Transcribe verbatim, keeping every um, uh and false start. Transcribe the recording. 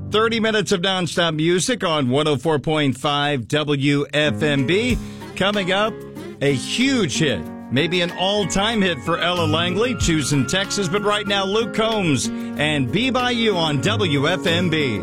thirty minutes of nonstop music on one oh four point five W F M B. Coming up, a huge hit, maybe an all-time hit for Ella Langley, Choosing Texas. But right now, Luke Combs and Be By You on W F M B.